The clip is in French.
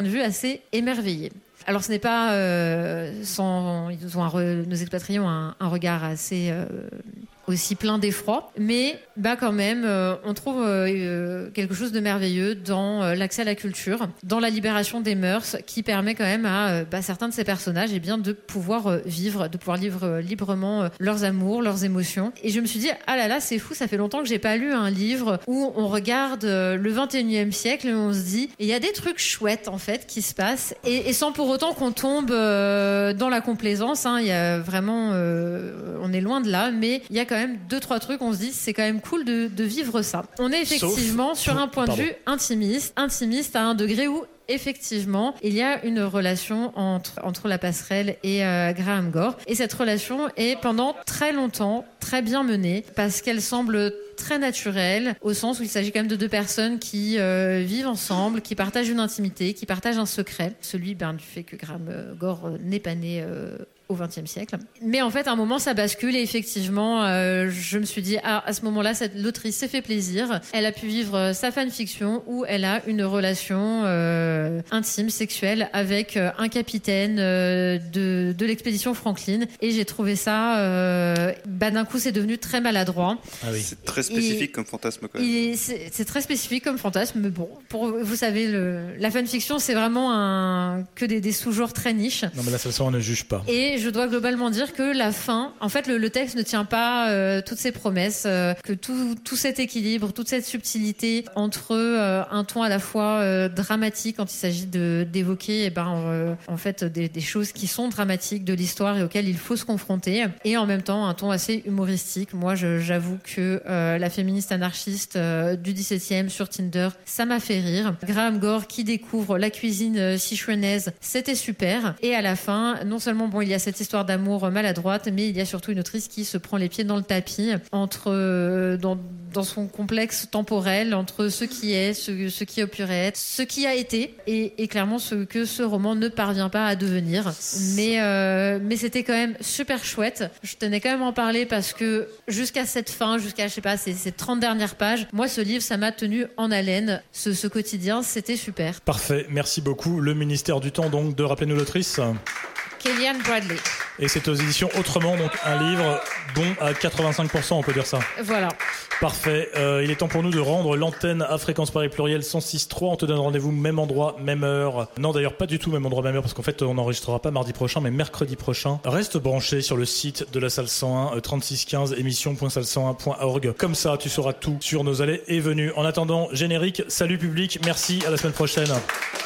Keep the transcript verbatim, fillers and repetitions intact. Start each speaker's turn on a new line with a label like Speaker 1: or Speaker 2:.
Speaker 1: vue assez émerveillé. Alors ce n'est pas euh, sans... Ils ont un re... Nos expatriés ont un, un regard assez... Euh... aussi plein d'effroi, mais bah quand même, euh, on trouve euh, quelque chose de merveilleux dans euh, l'accès à la culture, dans la libération des mœurs, qui permet quand même à euh, bah, certains de ces personnages eh bien, de pouvoir euh, vivre, de pouvoir vivre euh, librement euh, leurs amours, leurs émotions. Et je me suis dit, ah là là, c'est fou, ça fait longtemps que j'ai pas lu un livre où on regarde euh, le vingt et unième siècle et on se dit, il y a des trucs chouettes en fait qui se passent, et, et sans pour autant qu'on tombe euh, dans la complaisance. Hein, il y a vraiment, euh, on est loin de là, mais il y a quand même deux trois trucs, on se dit c'est quand même cool de, de vivre ça. On est effectivement Sauf... sur un point Pardon. de vue intimiste, intimiste à un degré où effectivement, il y a une relation entre, entre la passerelle et euh, Graham Gore. Et cette relation est pendant très longtemps très bien menée parce qu'elle semble très naturelle au sens où il s'agit quand même de deux personnes qui euh, vivent ensemble, qui partagent une intimité, qui partagent un secret. Celui ben, du fait que Graham Gore euh, n'est pas né euh, au vingtième siècle. Mais en fait, à un moment, ça bascule et effectivement, euh, je me suis dit, ah, à ce moment-là, cette, l'autrice s'est fait plaisir. Elle a pu vivre sa fanfiction où elle a une relation euh, intime, sexuelle avec euh, un capitaine euh, de, de l'expédition Franklin. Et j'ai trouvé ça, euh, bah, d'un coup, c'est devenu très maladroit.
Speaker 2: Ah oui. C'est très spécifique et, comme fantasme, quand même.
Speaker 1: Et c'est, c'est très spécifique comme fantasme, mais bon, pour, vous savez, le, la fanfiction, c'est vraiment un, que des, des sous-genres très niches.
Speaker 3: Non, mais là, ça, on ne juge pas.
Speaker 1: Et je dois globalement dire que la fin, en fait, le, le texte ne tient pas euh, toutes ses promesses, euh, que tout, tout cet équilibre, toute cette subtilité entre euh, un ton à la fois euh, dramatique quand il s'agit de d'évoquer, eh ben, euh, en fait, des, des choses qui sont dramatiques de l'histoire et auxquelles il faut se confronter, et en même temps un ton assez humoristique. Moi, je, j'avoue que euh, la féministe anarchiste euh, du dix-septième sur Tinder, ça m'a fait rire. Graham Gore qui découvre la cuisine euh, sichuanaise, c'était super. Et à la fin, non seulement bon, il y a cette histoire d'amour maladroite, mais il y a surtout une autrice qui se prend les pieds dans le tapis entre euh, dans, dans son complexe temporel entre ce qui est, ce, ce qui a pu être, ce qui a été, et, et clairement ce que ce roman ne parvient pas à devenir. Mais euh, mais c'était quand même super chouette. Je tenais quand même à en parler parce que jusqu'à cette fin, jusqu'à je sais pas ces, ces trente dernières pages, moi ce livre ça m'a tenu en haleine. Ce, ce quotidien, c'était super.
Speaker 3: Parfait, merci beaucoup. Le ministère du temps donc de rappelez-nous l'autrice.
Speaker 1: Kellyanne Bradley.
Speaker 3: Et c'est aux éditions Autrement, donc un livre bon à quatre-vingt-cinq pour cent, on peut dire ça.
Speaker 1: Voilà.
Speaker 3: Parfait. Euh, il est temps pour nous de rendre l'antenne à Fréquence Paris Pluriel cent six trois. On te donne rendez-vous même endroit, même heure. Non, d'ailleurs, pas du tout même endroit, même heure, parce qu'en fait, on n'enregistrera pas mardi prochain, mais mercredi prochain. Reste branché sur le site de la salle cent un, trente-six quinze, émission point salle cent un point org. Comme ça, tu sauras tout sur nos allées et venues. En attendant, générique, salut public, merci, à la semaine prochaine.